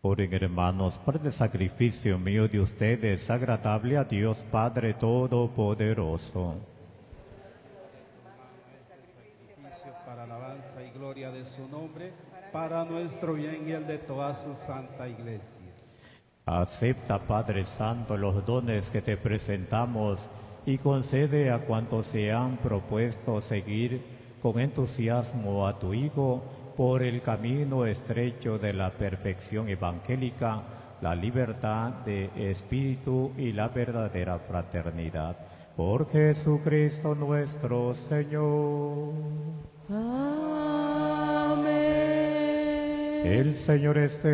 Oren, hermanos, por el sacrificio mío de ustedes, agradable a Dios Padre Todopoderoso. Para alabanza y gloria de su nombre, para nuestro bien y el de toda su santa iglesia. Acepta, Padre Santo, los dones que te presentamos y concede a cuantos se han propuesto seguir con entusiasmo a tu Hijo por el camino estrecho de la perfección evangélica, la libertad de espíritu y la verdadera fraternidad. Por Jesucristo nuestro Señor. Amén. El Señor esté